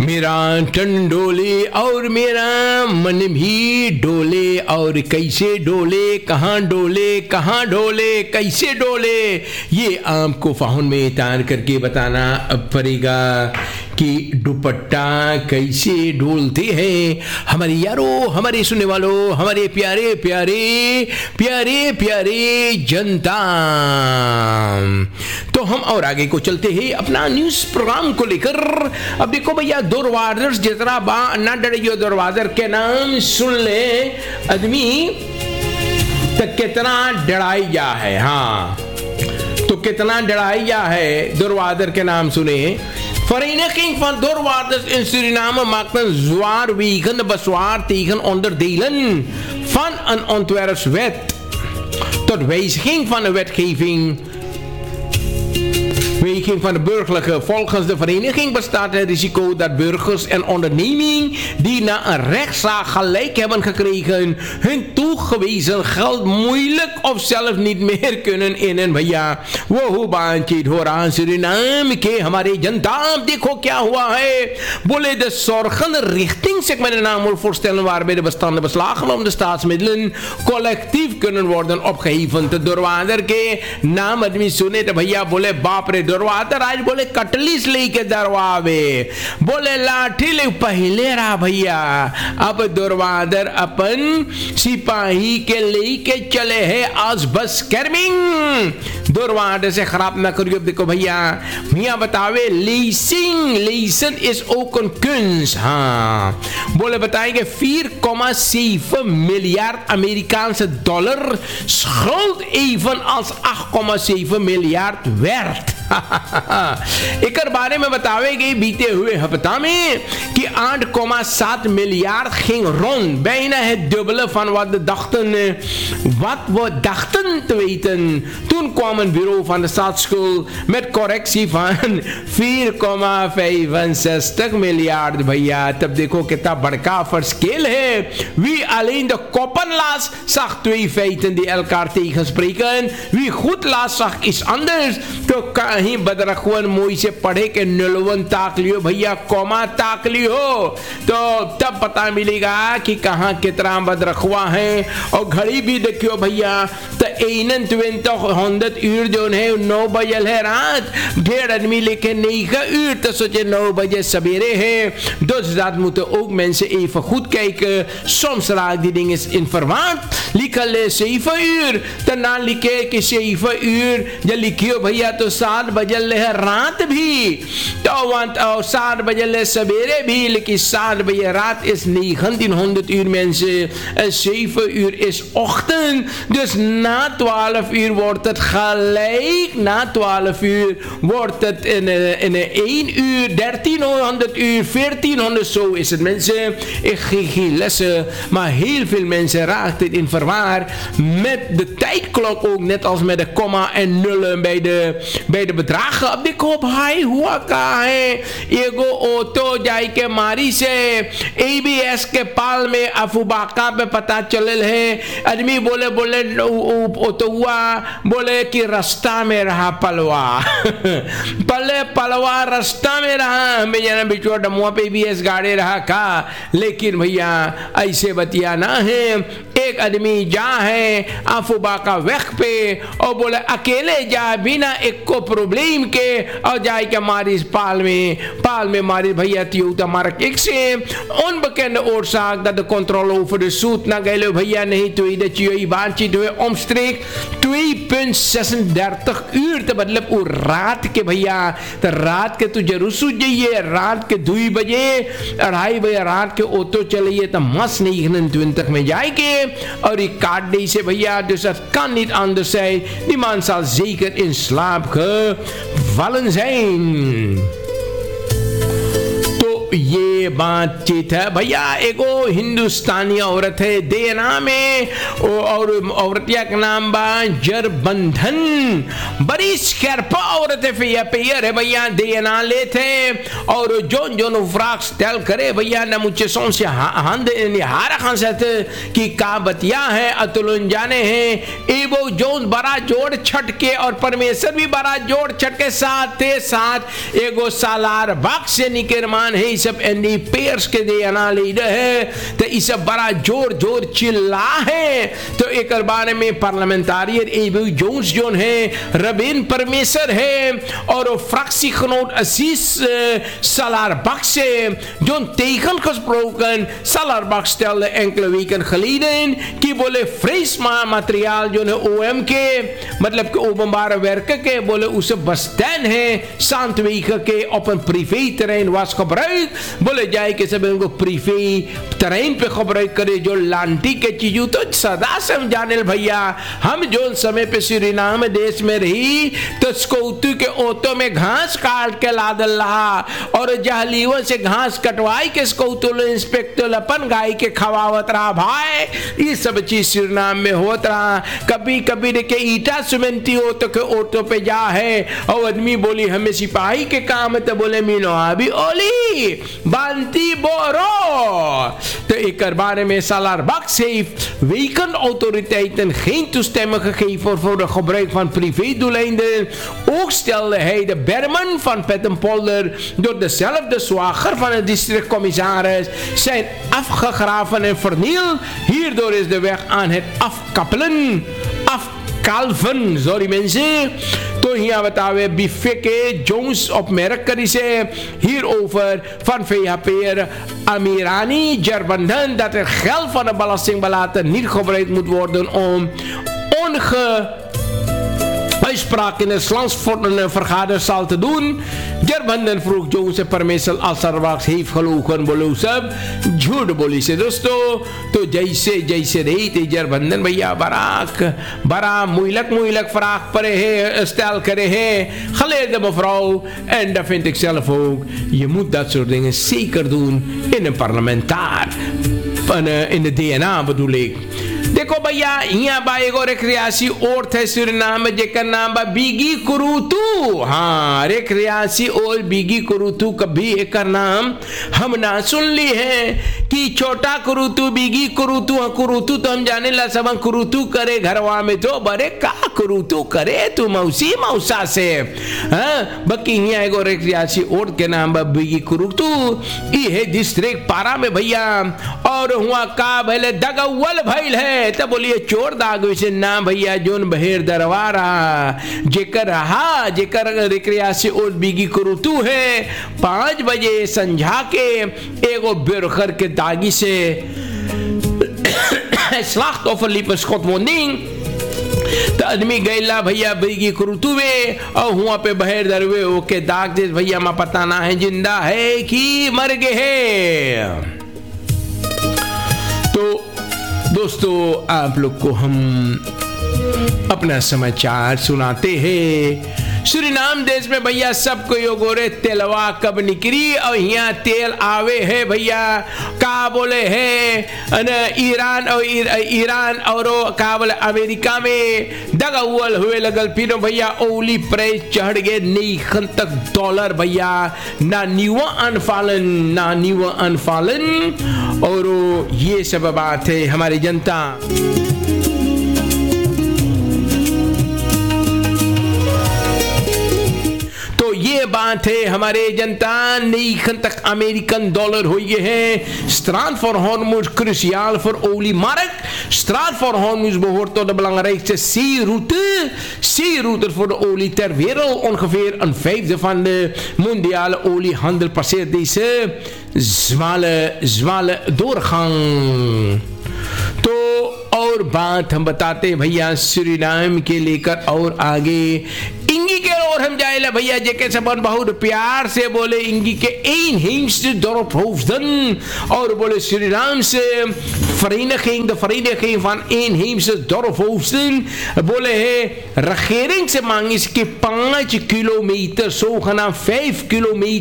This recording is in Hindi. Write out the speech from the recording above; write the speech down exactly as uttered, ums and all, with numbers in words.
मेरा तन डोले और मेरा मन भी डोले, और कैसे डोले, कहाँ डोले, कहाँ डोले, कैसे डोले, ये आपको फाहुन में तार करके बताना पड़ेगा कि दुपट्टा कैसे डोलते हैं। हमारे यारों, हमारे सुनने वालों, हमारे प्यारे प्यारे प्यारे प्यारे जनता, तो हम और आगे को चलते हैं अपना न्यूज प्रोग्राम को लेकर। अब देखो भैया, दरवाज़र जितना बा ना डरियो, दरवाज़र के नाम सुन ले आदमी तो कितना डराई जा है। हाँ, तो कितना डराई जा है दरवाज़र के नाम सुने। Vereniging van Doorwaarders in Suriname maakt een zwaarwegende bezwaar tegen onderdelen van een ontwerpswet tot wijziging van de wetgeving van de burgerlijke. Volgens de vereniging bestaat het risico dat burgers en ondernemingen die na een rechtszaak gelijk hebben gekregen hun toegewezen geld moeilijk of zelf niet meer kunnen innen। भैया वो बातचीत हो रहा सुरीनाम के हमारे जनता, देखो क्या हुआ है। Bolle de zorgende richting zich met de naam voorstellen waarbij de bestaande beslagen om de staatsmiddelen collectief kunnen worden opgeheven। तो दरवाज़र के नाम आदमी सुने तो भैया बोले बाप रे, दरवाज़र आज बोले कटलिस लेके दरवावे, बोले लाठी ले पहले रहा भैया। अब दरवाज़र अपन सिपाही के लेके चले हैं आज बस कर्मिंग। दरवाज़र से खराब ना करिए। देखो भैया, मियाँ बतावे लीसिंग, लीसन इज ओकन कुंस। हाँ, बोले बताएंगे vier komma zeven miljard Amerikaanse dollar schuld evenals acht komma zeven miljard werd। एक बारे में बतावेगी बीते हुए हफ्ता में कि आठ komma सात miljard ging rond, bijna het dubbele van wat de dachten, wat we dachten te weten। Toen kwam een bureau van de staatsschuld met correctie van vier komma vijfenzestig miljard। भैया तब देखो कितना बड़का verschil है। Wie alleen de koppen las, zag twee feiten die elkaar tegenspreken। Wie goed las, zag iets anders। तो कहीं बदरखवन मोई से पढ़े के नलवन ताक लियो भैया, कौमा ताक लियो, तो तब पता मिलेगा कि कहाँ कितना बदरखवा है। और घड़ी भी देखियो भैया, तो एनन ट्वेंटी हंड्रेड यूर जो है नौ बजे है रात, ढेर आदमी लेके नहीं का यूर तो सोचे नौ बजे सवेरे है। Dus dat moeten ook mensen even goed kijken. Soms raakt die dingen in verward. Lieke le zeven uur, daarna lieke के zeven uur, जब लिखियो भैया तो सात बजे ले रात भी, तो want और सात बजे ले सवेरे भी, लेकिन सात बजे raad is negentienhonderd uur mensen en zeven uur is ochtend. Dus na twaalf uur wordt het gelijk, na twaalf uur wordt het in een, in een één uur, dertienhonderd uur, veertienhonderd, zo is het mensen. Ik geef geen lessen, maar heel veel mensen raakt het in verwaar met de tijdklok ook, net als met de komma en nullen bij de, bij de bedragen। अब देखो भाई हुआ क्या है, एगो ऑटो जाई के मारी से एबीएस के पाल में अफुबाका पे पता चलल है। आदमी बोले बोले ऑटो हुआ, बोले कि रास्ता में रहा पलवा पले पलवा रास्ता में रहा, हमें जाना बिचवा डमुआ पे एबीएस गाड़ी रहा का। लेकिन भैया ऐसे बतिया ना है। एक आदमी जा है अफुबाका वक्त पे और बोले अकेले जा बिना एक को प्रॉब्लम के, और जाए के मारी पाल में पाल में मारी भैया त्यो तमारा एक से onbekende oorzaak dat de controle over de zoet na gele भैया नहीं तो इधर चियोई बातचीत हुए omstreek twee punt zesendertig uur te मतलब वो रात के भैया, तो रात के तू जरूर सूझ जाइए, रात के दो बजे अढ़ाई बजे रात के ऑटो चलिए तो मस्त नहीं तक में जाएंगे और ये काट दे से भैया, dus dat kan niet anders zijn. Die man zal zeker in slaap gevallen zijn। तो ये ये बातचीत है भैया। एगो हिंदुस्तानी औरत है देना में और औरतिया का नाम बा जरबंधन, बड़ी शेरपा औरत है भैया, पेयर है भैया, देना लेते और जोन जोन फ्राक स्टाइल करे भैया न मुझे सोन से हांद हारा खान से कि का बतिया है अतुलन जाने हैं एवो जोन बड़ा जोड़ छटके और परमेश्वर भी बड़ा जोड़ छटके साथ साथ एगो सालार बाग से निकरमान है। ये सब एंडी पेयर्स के देना लीडर है तो ये सब बड़ा जोर जोर चिल्ला है। तो एक बारे में पार्लियामेंटारियन एवो जोन्स जोन है रबीन परमेश्वर है और फ्रैक्सी खनोट असीस सालार बाग से जोन तेगन कस ब्रोकन सालार बाग स्टेल एंकल वीकन खलीदन कि बोले फ्रेश मटेरियल जो है ओएम के मतलब कि ओबंबार वर्क के बोले उसे बस्टैंड है शांत वीक के ओपन प्रीफे तरह वास खबर बोले जाए कि सब उनको प्रीफे तरह पे खबर करे जो लांटी के चीजों तो सदा समझाने भैया हम जो समय पे सूरीनाम देश में रही तो स्कूतू के ओतो में घास काट के लादल रहा और जहलीवन से घास कटवाई के स्कूतू इंस्पेक्टर अपन गाय के खवावत रहा भाई। ये सब चीज सूरीनाम में होत रहा। कभी कभी देखे ईटा सीमेंटी हो तो के ऑटो पे जा है और आदमी बोली हमें सिपाही के काम है तो बोले मीनो अभी ओली बांती बोरो। तो एक बारे में सालार बक्स heeft wekenautoriteiten geen toestemming gegeven voor, voor de gebruik van privédoeleinden. Ook stelde hij de bermen van Pettenpolder door dezelfde zwager van het districtcommissaris zijn afgegraven en vernield. Hierdoor is de weg aan het afkappelen, afkalven, sorry mensen. तो यहाँ बतावे बिफे के जोन्स opmerkt करी से hierover van V H P'er Amirani Jarbandhan dat het geld van de belastingbelater niet gebruikt moet worden om onge uitspraak in het landsvormende vergaderzaal te doen. Jarbandhan vroeg Jones permission als er wax heeft gelogen बोलो सब झूठ बोली से दोस्तों। तो जैसे जैसे रही थी जरबंधन भैया बराक बड़ा moeilijk moeilijk vraag pare है stel करे है geleerde mevrouw en dat vind ik zelf ook. Je moet dat soort dingen zeker doen in een parlementaar in de D N A bedoel ik। देखो भैया यहाँ बा एगो रेक्रियासी और थे सूरीनाम में जेकर नाम बा बीगी कुरुतू। हाँ रेक्रियासी और बीगी कुरुतू कभी एक नाम हम ना सुन ली है कि छोटा कुरुतू बीगी कुरुतू। हाँ कुरुतू तो हम जाने ला सब कुरुतू करे घरवा में तो बड़े का कुरुतू करे तू मौसी मौसा से। हाँ बाकी यहाँ एगो रेक्रियासी और के नाम बा बीगी कुरुतू ये है डिस्ट्रिक्ट पारा में भैया और हुआ का भले दगवल भइल है तब बोलिए चोर दाग वैसे ना भैया जोन बहेर दरबारा जेकर रहा जेकर रिक्रिया से और बीगी कुरुतू है पांच बजे संझा के एगो बेरखर के दागी से slachtoffer liep een schotwonding। तो आदमी गैला भैया बीगी कुरुतू में और हुआ पे बहेर दरवे ओके दाग दे भैया मां पता ना है जिंदा है कि मर गए है। तो दोस्तों आप लोग को हम अपना समाचार सुनाते हैं। सूरीनाम देश में भैया सबको यो गोरे तेलवा कब निकली और यहाँ तेल आवे है भैया का बोले है ईरान और ईरान और का बोले अमेरिका में दगाउल हुए लगल फिर भैया ओली प्राइस चढ़ गए नई खन तक डॉलर भैया ना न्यूआ अनफालन ना न्यूआ अनफालन। और ये सब बात है हमारी जनता। तो ये बात है हमारे जनता नई खन तक अमेरिकन डॉलर हुई है straat voor Hormuz cruciaal voor oliemarkt. Straat voor Hormuz behoort tot de belangrijkste zeeroute zeeroute voor de olie ter wereld. Ongeveer een vijfde van de mondiale oliehandel passeert deze zware zware doorgang। तो और बात हम बताते भैया सूरीनाम के लेकर और आगे इंगी के और हम जाएला भैया जेके सबन बहुत प्यार से बोले इंगी के één heemste dorp hoofden और बोले सूरीनाम से vereniging de vereniging van inheemse dorphoofden बोले है regering से मांगी के पांच किलोमीटर zogenaamd vijf kilometer